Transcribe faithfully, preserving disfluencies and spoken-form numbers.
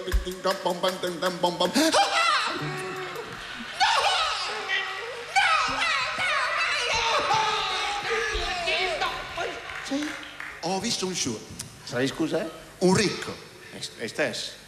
Ho visto un show. Sai, scusa? Un ricco. E stesso.